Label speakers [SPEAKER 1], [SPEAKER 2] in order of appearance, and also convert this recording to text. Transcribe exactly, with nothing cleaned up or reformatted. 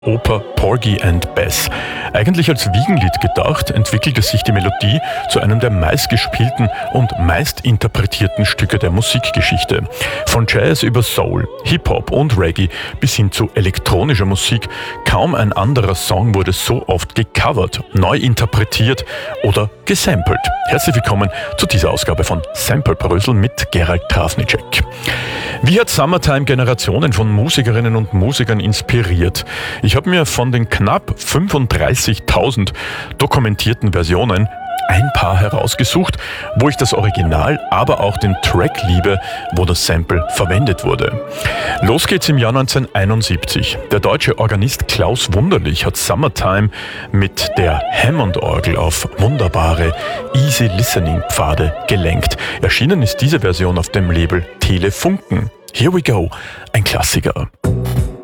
[SPEAKER 1] Oper Porgy and Bess. Eigentlich als Wiegenlied gedacht, entwickelte sich die Melodie zu einem der meistgespielten und meistinterpretierten Stücke der Musikgeschichte. Von Jazz über Soul, Hip-Hop und Reggae bis hin zu elektronischer Musik, kaum ein anderer Song wurde so oft gecovert, neu interpretiert oder gesampelt. Herzlich willkommen zu dieser Ausgabe von Samplebrösel mit Gerald Trafnicek. Wie hat Summertime Generationen von Musikerinnen und Musikern inspiriert? Ich habe mir von den knapp fünfunddreißigtausend dokumentierten Versionen ein paar herausgesucht, wo ich das Original, aber auch den Track liebe, wo das Sample verwendet wurde. Los geht's im Jahr neunzehnhunderteinundsiebzig. Der deutsche Organist Klaus Wunderlich hat Summertime mit der Hammond-Orgel auf wunderbare Easy-Listening-Pfade gelenkt. Erschienen ist diese Version auf dem Label Telefunken. Here we go, ein Klassiker.